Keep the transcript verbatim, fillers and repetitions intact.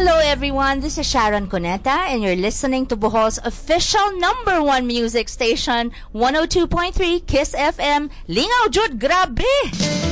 Hello everyone, this is Sharon Cuneta and you're listening to Bohol's official number one music station, one oh two point three Kiss F M. Lingaw jud, grabe!